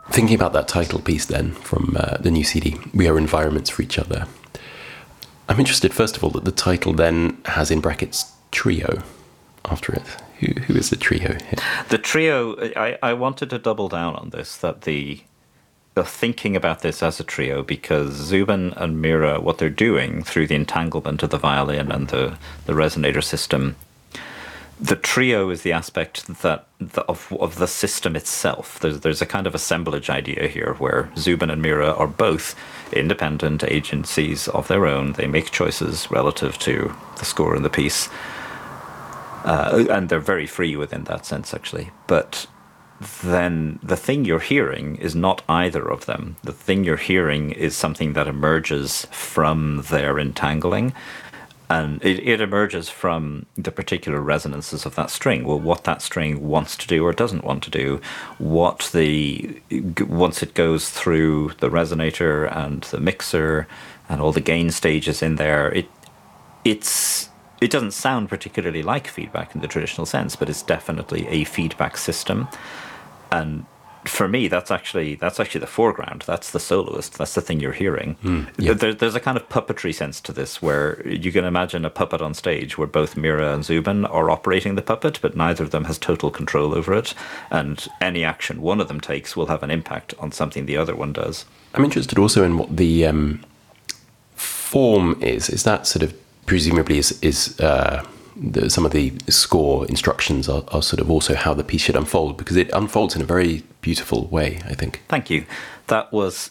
Thinking about that title piece then from the new CD, We Are Environments for Each Other, I'm interested, first of all, that the title then has in brackets trio after it. Who is the trio here? The trio, I wanted to double down on this, that the thinking about this as a trio, because Zubin and Mira, what they're doing through the entanglement of the violin and the resonator system, the trio is the aspect that of the system itself. There's a kind of assemblage idea here where Zubin and Mira are both independent agencies of their own. They make choices relative to the score and the piece. And they're very free within that sense, actually. But then the thing you're hearing is not either of them. The thing you're hearing is something that emerges from their entangling. And it emerges from the particular resonances of that string. Well, what that string wants to do or doesn't want to do, once it goes through the resonator and the mixer and all the gain stages in there, it doesn't sound particularly like feedback in the traditional sense, but it's definitely a feedback system. And for me, that's actually the foreground. That's the soloist. That's the thing you're hearing. Yeah. There's a kind of puppetry sense to this, where you can imagine a puppet on stage where both Mira and Zubin are operating the puppet, but neither of them has total control over it. And any action one of them takes will have an impact on something the other one does. I'm interested also in what the form is. Is that sort of presumably some of the score instructions are sort of also how the piece should unfold, because it unfolds in a very beautiful way, I think. Thank you. There's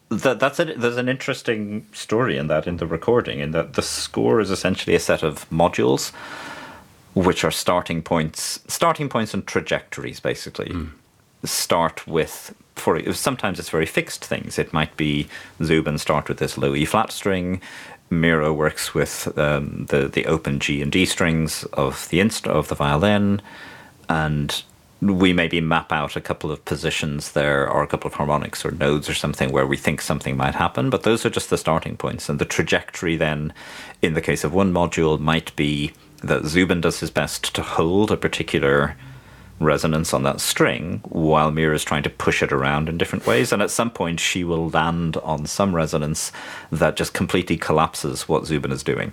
an interesting story in the recording, in that the score is essentially a set of modules, which are starting points and trajectories, basically. Start with, sometimes it's very fixed things. It might be Zubin start with this low E flat string. Mira works with the open G and D strings of the violin, and we maybe map out a couple of positions there, or a couple of harmonics or nodes or something where we think something might happen, but those are just the starting points. And the trajectory then, in the case of one module, might be that Zubin does his best to hold a particular resonance on that string while Mira is trying to push it around in different ways, and at some point she will land on some resonance that just completely collapses what Zubin is doing.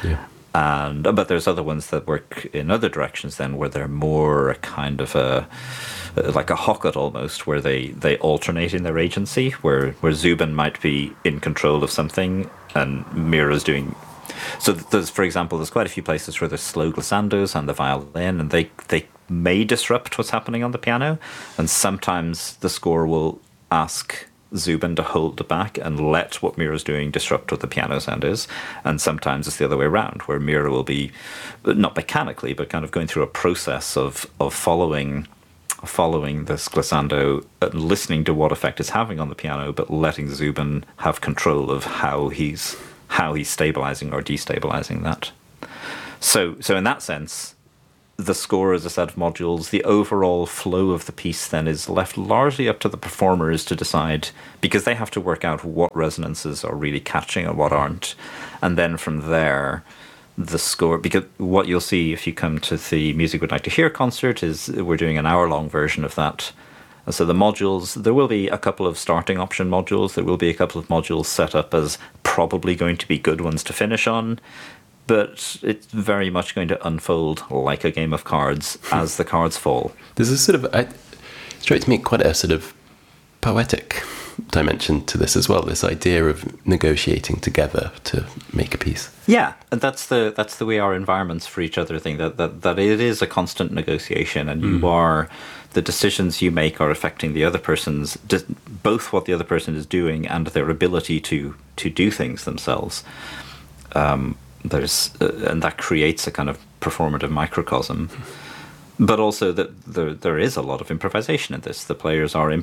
But there's other ones that work in other directions then, where they're more a kind of like a Hocket almost, where they alternate in their agency, where Zubin might be in control of something and Mira's doing. So there's quite a few places where there's slow glissandos on the violin, and they may disrupt what's happening on the piano, and sometimes the score will ask Zubin to hold back and let what Mira's doing disrupt what the piano sound is, and sometimes it's the other way around, where Mira will be, not mechanically, but kind of going through a process of following this glissando, listening to what effect it's having on the piano, but letting Zubin have control of how he's stabilizing or destabilizing that. So in that sense, the score is a set of modules. The overall flow of the piece then is left largely up to the performers to decide, because they have to work out what resonances are really catching and what aren't. And then from there, the score, because what you'll see if you come to the Music We'd Like to Hear concert is we're doing an hour-long version of that. And so the modules, there will be a couple of starting option modules. There will be a couple of modules set up as probably going to be good ones to finish on. But it's very much going to unfold like a game of cards as the cards fall. There's a sort of, it strikes me, quite a sort of poetic dimension to this as well, this idea of negotiating together to make a piece. Yeah, and that's the We Are Environments for Each Other thing, that it is a constant negotiation, and the decisions you make are affecting the other person's, both what the other person is doing and their ability to do things themselves. And that creates a kind of performative microcosm. But also that there is a lot of improvisation in this. The players are,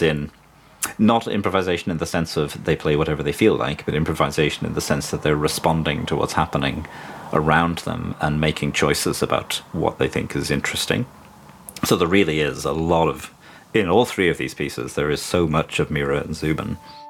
not improvisation in the sense of they play whatever they feel like, but improvisation in the sense that they're responding to what's happening around them and making choices about what they think is interesting. So there really is a lot of, in all three of these pieces, there is so much of Mira and Zubin.